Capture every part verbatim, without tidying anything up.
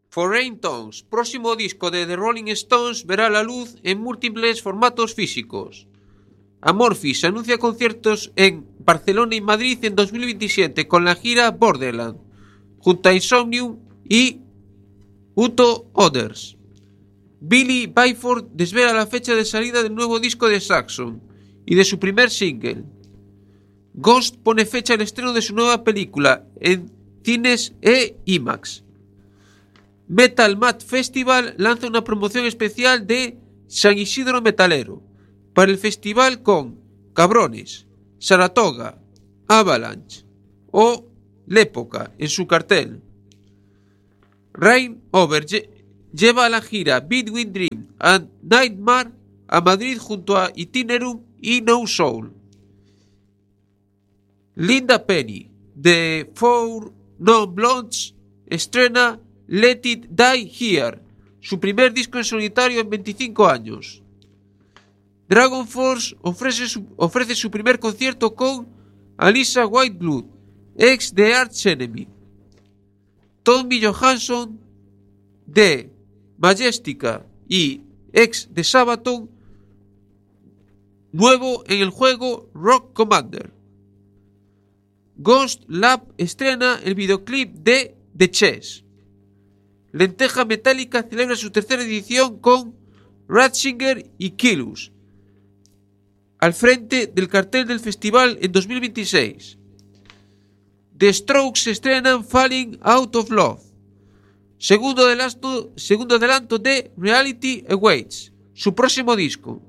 Foreign Tones, próximo disco de The Rolling Stones, verá la luz en múltiples formatos físicos. Amorphis anuncia conciertos en Barcelona y Madrid en dos mil veintisiete con la gira Borderland, junto a Insomnium y Uto Others. Billy Byford desvela la fecha de salida del nuevo disco de Saxon y de su primer single. Ghost pone fecha al estreno de su nueva película en cines e IMAX. Metal Mat Festival lanza una promoción especial de San Isidro Metalero para el festival con Cabrones, Saratoga, Avalanche o L'Época en su cartel. Rain Over lle- lleva a la gira Between Dream and Nightmare a Madrid junto a Itinerum y No Soul. Linda Penny de Four Non Blondes estrena Let It Die Here, su primer disco en solitario en veinticinco años. Dragon Force ofrece su, ofrece su primer concierto con Alissa Whiteblood, ex de Arch Enemy. Tommy Johansson de Majestica y ex de Sabaton, nuevo en el juego Rock Commander. Ghost Lab estrena el videoclip de The Chess. Lenteja Metálica celebra su tercera edición con Ratzinger y Killus al frente del cartel del festival en dos mil veintiséis. The Strokes estrenan Falling Out of Love, segundo adelanto, segundo adelanto de Reality Awaits, su próximo disco.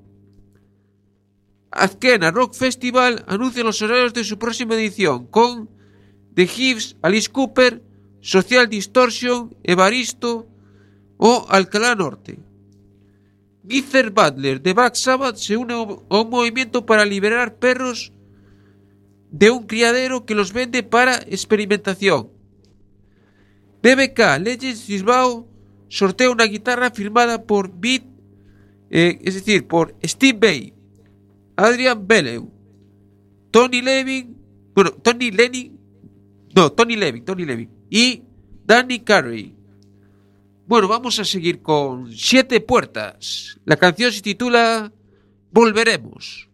Azkena Rock Festival anuncia los horarios de su próxima edición con The Hives, Alice Cooper, Social Distortion, Evaristo o Alcalá Norte. Geezer Butler de Black Sabbath se une a un movimiento para liberar perros de un criadero que los vende para experimentación. B B K Legends Bilbao sortea una guitarra firmada por Beat, eh, es decir, por Steve Vai, Adrian Bellew, Tony Levin, bueno, Tony Lenny, no, Tony Levin, Tony Levin y Danny Carey. Bueno, vamos a seguir con Siete Puertas. La canción se titula Volveremos.